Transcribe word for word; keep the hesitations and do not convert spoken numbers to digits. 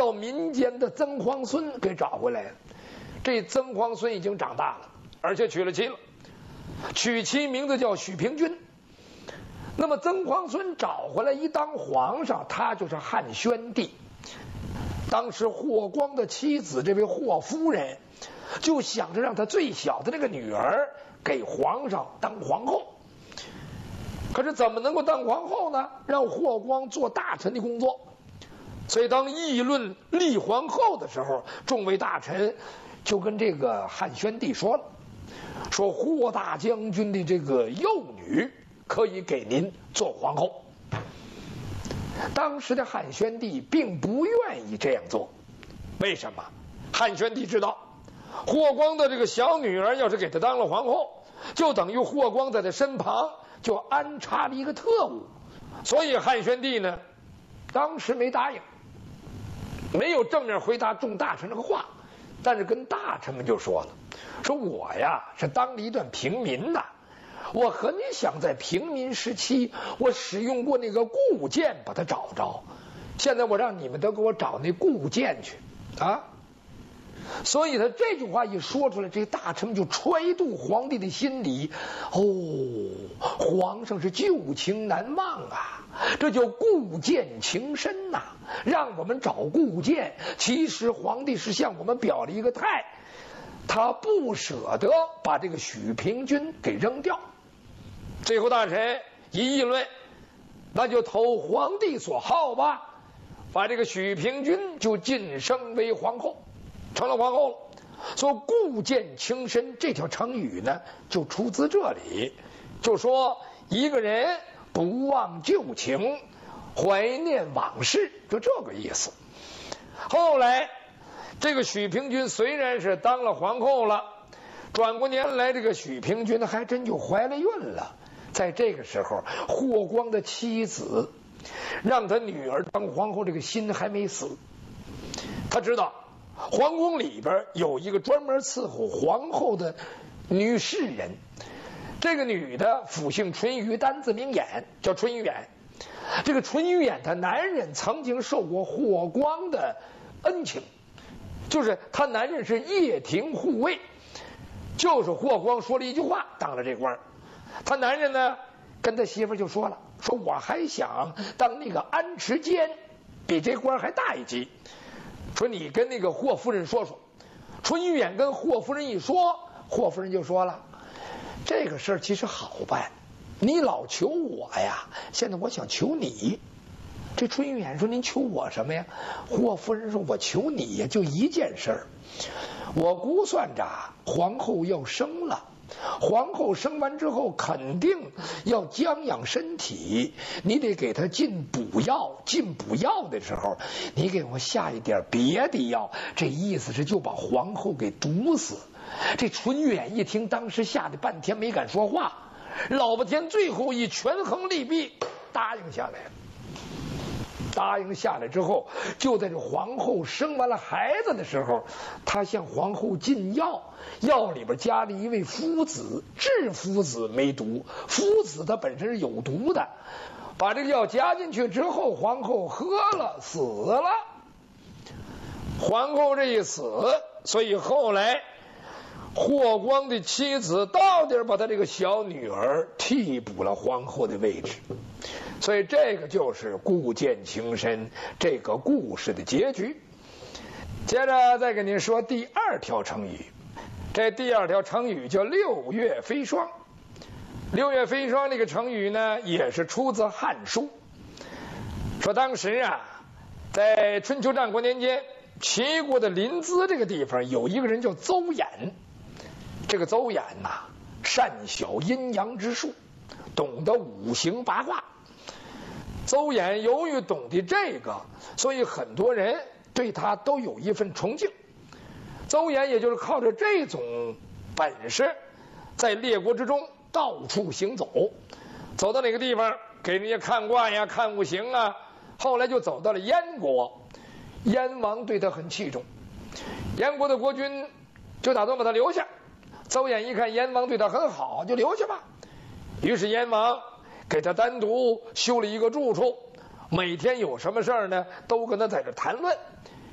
到民间的曾皇孙给找回来了。这曾皇孙已经长大了，而且娶了妻了，娶妻名字叫许平君。那么曾皇孙找回来一当皇上，他就是汉宣帝。当时霍光的妻子这位霍夫人就想着让他最小的那个女儿给皇上当皇后。可是怎么能够当皇后呢？让霍光做大臣的工作。所以当议论立皇后的时候，众位大臣就跟这个汉宣帝说了，说霍大将军的这个幼女可以给您做皇后。当时的汉宣帝并不愿意这样做，为什么？汉宣帝知道霍光的这个小女儿要是给他当了皇后，就等于霍光在他身旁就安插了一个特务，所以汉宣帝呢当时没答应，没有正面回答众大臣这个话，但是跟大臣们就说了，说我呀是当了一段平民的，我很想在平民时期我使用过那个固剑把它找着，现在我让你们都给我找那固剑去啊！所以他这句话一说出来，这大臣们就揣度皇帝的心理。哦，皇上是旧情难忘啊，这叫固剑情深呐、啊。让我们找固剑，其实皇帝是向我们表了一个态，他不舍得把这个许平君给扔掉。最后大臣一议论，那就投皇帝所好吧，把这个许平君就晋升为皇后，成了皇后了。说固剑情深这条成语呢，就出自这里，就说一个人不忘旧情，怀念往事，就这个意思。后来这个许平君虽然是当了皇后了，转过年来这个许平君还真就怀了孕了。在这个时候，霍光的妻子让他女儿当皇后，这个心还没死。他知道皇宫里边有一个专门伺候皇后的女侍人，这个女的府姓淳于，单字明眼，叫淳于衍。这个淳于衍他男人曾经受过霍光的恩情，就是他男人是掖庭护卫，就是霍光说了一句话当了这官。他男人呢跟他媳妇就说了，说我还想当那个安持监，比这官还大一级，说你跟那个霍夫人说说。淳于衍跟霍夫人一说，霍夫人就说了，这个事儿其实好办，你老求我呀，现在我想求你。这淳于衍说，您求我什么呀？霍夫人说，我求你呀，就一件事儿，我估算着皇后要生了，皇后生完之后肯定要将养身体，你得给她进补药，进补药的时候你给我下一点别的药，这意思是就把皇后给毒死。这淳于衍一听，当时吓得半天没敢说话，老半天最后一权衡利弊，答应下来了。答应下来之后，就在这皇后生完了孩子的时候，他向皇后进药，药里边加了一味夫子，治夫子没毒，夫子它本身是有毒的，把这个药加进去之后，皇后喝了死了。皇后这一死，所以后来霍光的妻子到底把他这个小女儿替补了皇后的位置。所以这个就是固剑情深这个故事的结局。接着再给您说第二条成语，这第二条成语叫六月飞霜。六月飞霜这个成语呢，也是出自《汉书》，说当时啊，在春秋战国年间，齐国的临淄这个地方有一个人叫邹衍。这个邹衍呐、啊，善晓阴阳之术，懂得五行八卦。邹衍由于懂得这个，所以很多人对他都有一份崇敬。邹衍也就是靠着这种本事，在列国之中到处行走，走到哪个地方给人家看卦呀、看五行啊。后来就走到了燕国，燕王对他很器重，燕国的国君就打算把他留下。邹衍一看燕王对他很好，就留下吧。于是燕王给他单独修了一个住处，每天有什么事儿呢，都跟他在这谈论。